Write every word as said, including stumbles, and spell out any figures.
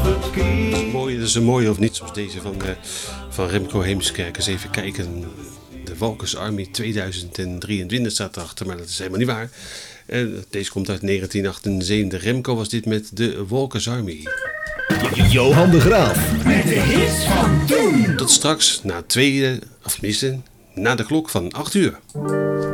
Mooi, dat is een mooie of niet, zoals deze van, uh, van Remco Heemskerk. Eens even kijken. De Walkers Army tweeduizend drieëntwintig staat erachter, maar dat is helemaal niet waar. Uh, deze komt uit negentien achtenzeventig. Remco was dit met de Walkers Army. Johan de Graaf met de hits van toen. Tot straks, na twee, of tenminste, na de klok van acht uur.